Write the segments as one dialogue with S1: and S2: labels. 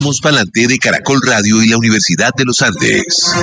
S1: Somos Palante de Caracol Radio y la Universidad de los Andes.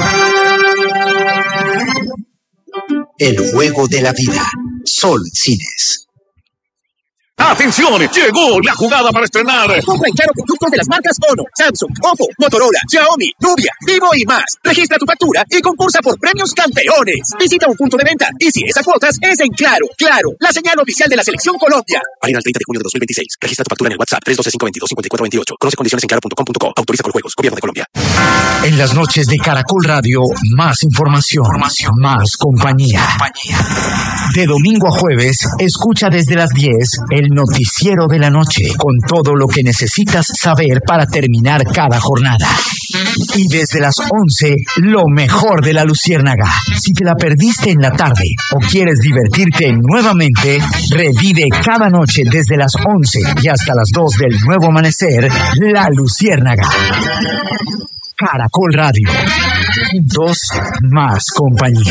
S2: El juego de la vida. Sol Cines.
S3: ¡Atención! Llegó la jugada para estrenar.
S4: Compra en Claro productos de las marcas Ono, Samsung, Oppo, Motorola, Xiaomi, Nubia, Vivo y más. Registra tu factura y concursa por premios campeones. Visita un punto de venta y si es a cuotas, es en Claro. Claro, la señal oficial de la Selección Colombia.
S5: Válido al 30 de junio de 2026. Registra tu factura en el WhatsApp 312-522-5428. Conoce condiciones en claro.com.co. Autoriza con juegos. Gobierno de Colombia.
S2: En las noches de Caracol Radio, más información, más compañía. De domingo a jueves, escucha desde las 10 el noticiero de la noche, con todo lo que necesitas saber para terminar cada jornada. Y desde las 11, lo mejor de la Luciérnaga. Si te la perdiste en la tarde o quieres divertirte nuevamente, revive cada noche desde las 11 y hasta las 2 del nuevo amanecer, La Luciérnaga. Caracol Radio. Juntos, más compañía.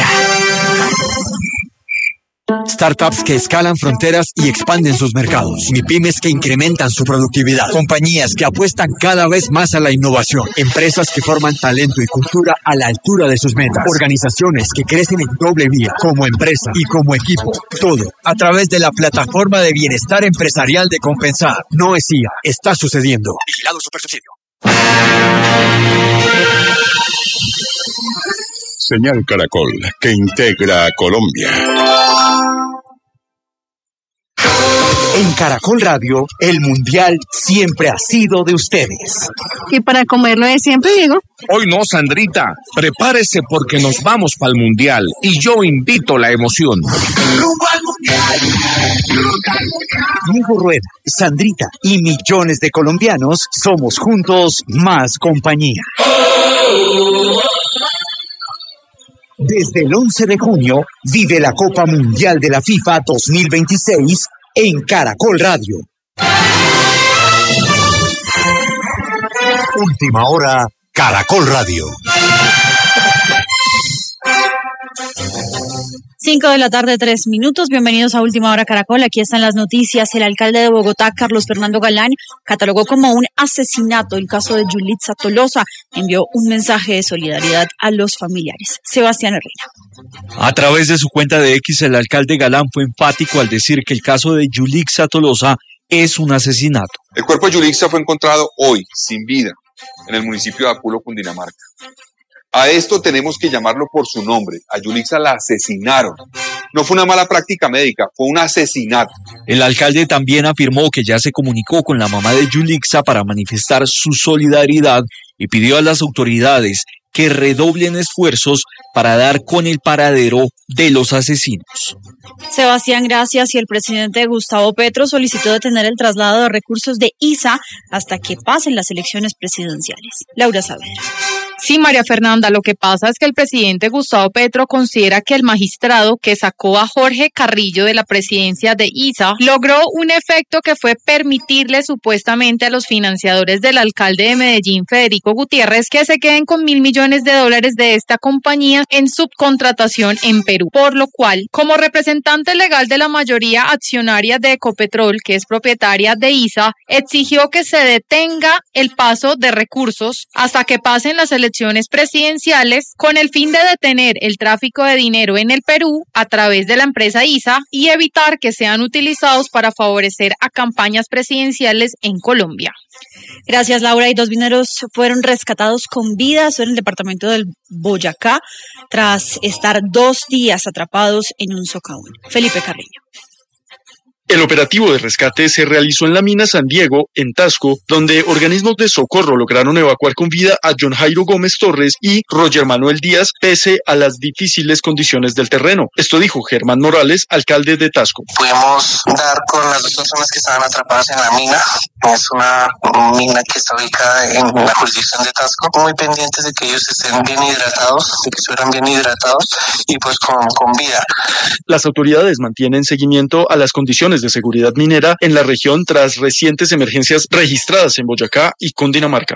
S6: Startups que escalan fronteras y expanden sus mercados. MIPYMES que incrementan su productividad. Compañías que apuestan cada vez más a la innovación. Empresas que forman talento y cultura a la altura de sus metas. Organizaciones que crecen en doble vía, como empresa y como equipo. Todo a través de la plataforma de bienestar empresarial de Compensar. No es IA, está sucediendo.
S5: Vigilado Supersubsidio.
S7: Señal Caracol, que integra a Colombia.
S2: En Caracol Radio, el Mundial siempre ha sido de ustedes.
S8: ¿Y para comerlo de siempre, Diego?
S3: Hoy no, Sandrita. Prepárese porque nos vamos para el Mundial y yo invito la emoción.
S2: ¡Rumbo al Mundial! Diego Rueda, Sandrita y millones de colombianos somos juntos más compañía. Desde el 11 de junio, vive la Copa Mundial de la FIFA 2026 en Caracol Radio.
S1: Última hora, Caracol Radio.
S8: 5 de la tarde, 3 minutos. Bienvenidos a Última Hora Caracol. Aquí están las noticias. El alcalde de Bogotá, Carlos Fernando Galán, catalogó como un asesinato el caso de Yulitza Tolosa. Envió un mensaje de solidaridad a los familiares. Sebastián Herrera.
S9: A través de su cuenta de X, el alcalde Galán fue enfático al decir que el caso de Yulitza Tolosa es un asesinato.
S10: El cuerpo de Yulitza fue encontrado hoy, sin vida, en el municipio de Apulo, Cundinamarca. A esto tenemos que llamarlo por su nombre. A Yulitza la asesinaron. No fue una mala práctica médica, fue un asesinato.
S9: El alcalde también afirmó que ya se comunicó con la mamá de Yulitza para manifestar su solidaridad y pidió a las autoridades que redoblen esfuerzos para dar con el paradero de los asesinos.
S8: Sebastián, gracias. Y el presidente Gustavo Petro solicitó detener el traslado de recursos de ISA hasta que pasen las elecciones presidenciales. Laura Saavedra.
S11: Sí, María Fernanda, lo que pasa es que el presidente Gustavo Petro considera que el magistrado que sacó a Jorge Carrillo de la presidencia de ISA logró un efecto que fue permitirle supuestamente a los financiadores del alcalde de Medellín, Federico Gutiérrez, que se queden con $1.000 millones de esta compañía en subcontratación en Perú. Por lo cual, como representante legal de la mayoría accionaria de Ecopetrol, que es propietaria de ISA, exigió que se detenga el paso de recursos hasta que pasen las elecciones presidenciales con el fin de detener el tráfico de dinero en el Perú a través de la empresa ISA y evitar que sean utilizados para favorecer a campañas presidenciales en Colombia.
S8: Gracias, Laura. Y 2 mineros fueron rescatados con vida en el departamento del Boyacá tras estar 2 días atrapados en un socavón. Felipe Carreño.
S12: El operativo de rescate se realizó en la mina San Diego, en Tasco, donde organismos de socorro lograron evacuar con vida a John Jairo Gómez Torres y Roger Manuel Díaz, pese a las difíciles condiciones del terreno. Esto dijo Germán Morales, alcalde de Tasco.
S13: Pudimos dar con las 2 personas que estaban atrapadas en la mina. Es una mina que está ubicada en la jurisdicción de Tasco. Muy pendientes de que ellos estén bien hidratados, de que estuvieran bien hidratados y pues con vida.
S12: Las autoridades mantienen seguimiento a las condiciones de seguridad minera en la región tras recientes emergencias registradas en Boyacá y Cundinamarca.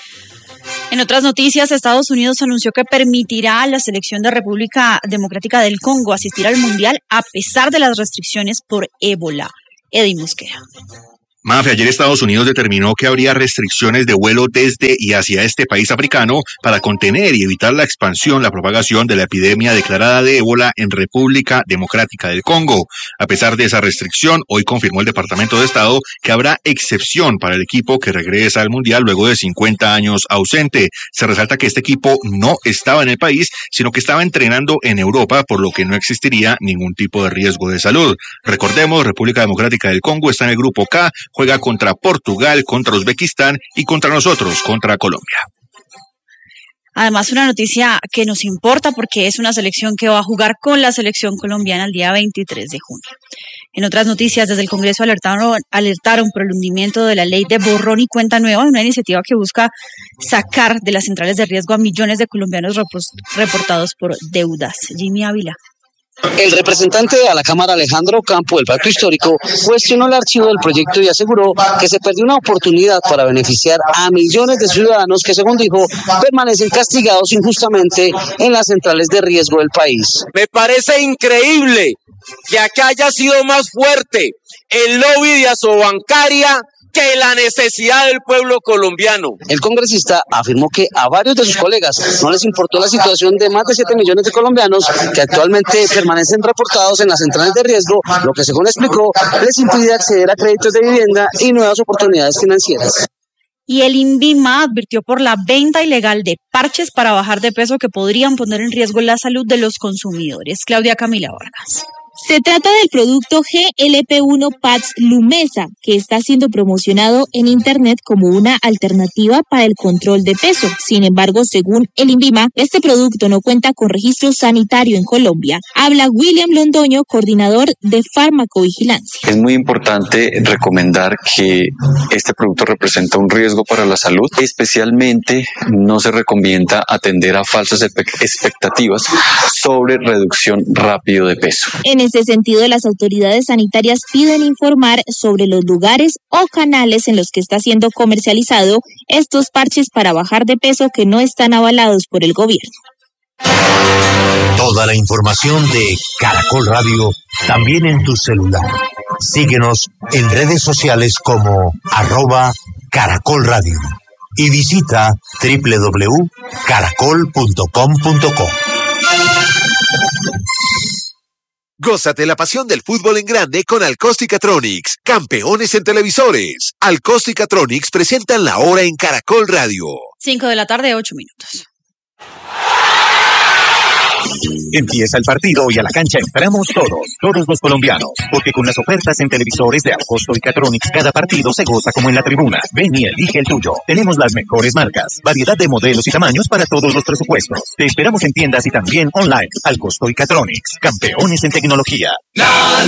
S8: En otras noticias, Estados Unidos anunció que permitirá a la selección de República Democrática del Congo asistir al Mundial a pesar de las restricciones por ébola. Eddie Mosquera.
S14: Mafe, ayer Estados Unidos determinó que habría restricciones de vuelo desde y hacia este país africano para contener y evitar la expansión, la propagación de la epidemia declarada de ébola en República Democrática del Congo. A pesar de esa restricción, hoy confirmó el Departamento de Estado que habrá excepción para el equipo que regresa al Mundial luego de 50 años ausente. Se resalta que este equipo no estaba en el país, sino que estaba entrenando en Europa, por lo que no existiría ningún tipo de riesgo de salud. Recordemos, República Democrática del Congo está en el grupo K, juega contra Portugal, contra Uzbekistán y contra nosotros, contra Colombia.
S8: Además, una noticia que nos importa porque es una selección que va a jugar con la selección colombiana el día 23 de junio. En otras noticias, desde el Congreso alertaron por el hundimiento de la ley de borrón y cuenta nueva, una iniciativa que busca sacar de las centrales de riesgo a millones de colombianos reportados por deudas. Jimmy Ávila.
S15: El representante a la Cámara, Alejandro Campo, del Pacto Histórico, cuestionó el archivo del proyecto y aseguró que se perdió una oportunidad para beneficiar a millones de ciudadanos que, según dijo, permanecen castigados injustamente en las centrales de riesgo del país.
S16: Me parece increíble que acá haya sido más fuerte el lobby de Asobancaria que la necesidad del pueblo colombiano.
S15: El congresista afirmó que a varios de sus colegas no les importó la situación de más de 7 millones de colombianos que actualmente permanecen reportados en las centrales de riesgo, lo que, según explicó, les impide acceder a créditos de vivienda y nuevas oportunidades financieras.
S8: Y el INVIMA advirtió por la venta ilegal de parches para bajar de peso que podrían poner en riesgo la salud de los consumidores. Claudia Camila Vargas.
S17: Se trata del producto GLP-1 Patch Lumesa, que está siendo promocionado en Internet como una alternativa para el control de peso. Sin embargo, según el INVIMA, este producto no cuenta con registro sanitario en Colombia. Habla William Londoño, coordinador de farmacovigilancia.
S18: Es muy importante recomendar que este producto representa un riesgo para la salud. Especialmente no se recomienda atender a falsas expectativas sobre reducción rápido de peso.
S17: En este sentido, las autoridades sanitarias piden informar sobre los lugares o canales en los que está siendo comercializado estos parches para bajar de peso que no están avalados por el gobierno.
S2: Toda la información de Caracol Radio también en tu celular. Síguenos en redes sociales como @Caracol Radio y visita www.caracol.com.co.
S1: Gózate la pasión del fútbol en grande con Alcosticatronics, campeones en televisores. Alcosticatronics presentan la hora en Caracol Radio.
S8: 5 de la tarde, 8 minutos.
S19: Empieza el partido y a la cancha entramos todos los colombianos, porque con las ofertas en televisores de Alcosticatronics cada partido se goza como en la tribuna. Ven y elige el tuyo. Tenemos las mejores marcas, variedad de modelos y tamaños para todos los presupuestos. Te esperamos en tiendas y también online. Alcosticatronics, campeones en tecnología.